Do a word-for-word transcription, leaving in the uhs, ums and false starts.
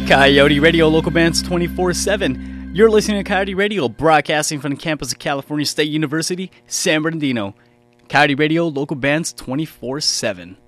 Coyote Radio, local bands twenty-four seven. You're listening to Coyote Radio, broadcasting from the campus of California State University, San Bernardino. Coyote Radio, local bands twenty-four seven.